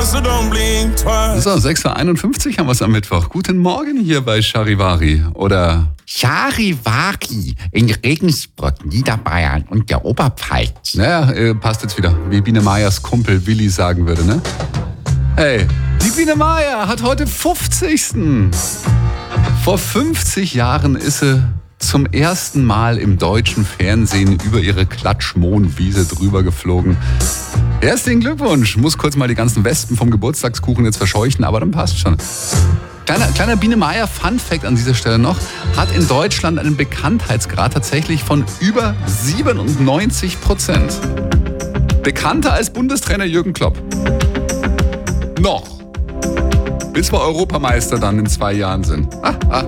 so don't blink twice. So, 6.51 Uhr haben wir es am Mittwoch. Guten Morgen hier bei Charivari. Oder Charivari in Regensburg, Niederbayern und der Oberpfalz. naja, passt jetzt wieder, wie Biene Meyers Kumpel Willi sagen würde, ne? Hey, die Biene Meyer hat heute 50. Vor 50 Jahren ist sie zum ersten Mal im deutschen Fernsehen über ihre Klatschmohnwiese drüber geflogen. Herzlichen Glückwunsch. Muss kurz mal die ganzen Wespen vom Geburtstagskuchen jetzt verscheuchen, aber dann passt schon. Kleiner Biene Meier Funfact an dieser Stelle noch, hat in Deutschland einen Bekanntheitsgrad tatsächlich von über 97%. Bekannter als Bundestrainer Jürgen Klopp. Noch. Bis wir Europameister dann in 2 Jahren sind.